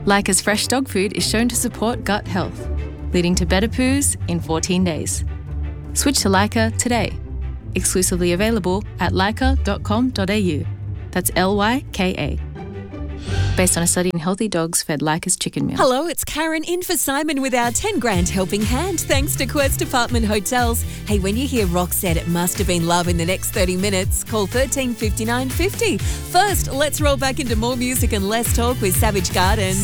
Leica's fresh dog food is shown to support gut health, leading to better poos in 14 days. Switch to Leica today. Exclusively available at leica.com.au. That's Lyka. Based on a study in healthy dogs fed Leica's chicken meal. Hello, it's Karen in for Simon with our 10 grand helping hand thanks to Quest Apartment Hotels. Hey, when you hear Rock said it must have been love in the next 30 minutes, call 13 59 50. First, let's roll back into more music and less talk with Savage Garden.